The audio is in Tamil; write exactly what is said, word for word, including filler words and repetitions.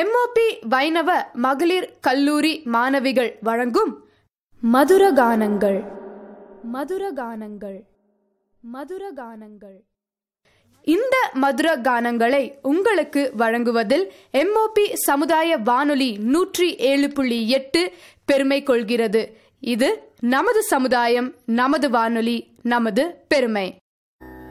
எம்ஓபி வைணவ மகளிர் கல்லூரி மாணவிகள் வழங்கும் மதுரகானங்கள் மதுரகானங்கள் மதுரகானங்கள் இந்த மதுர கானங்களை உங்களுக்கு வழங்குவதில் எம்ஓபி சமுதாய வானொலி நூற்றி ஏழு புள்ளி எட்டு பெருமை கொள்கிறது. இது நமது சமுதாயம், நமது வானொலி, நமது பெருமை.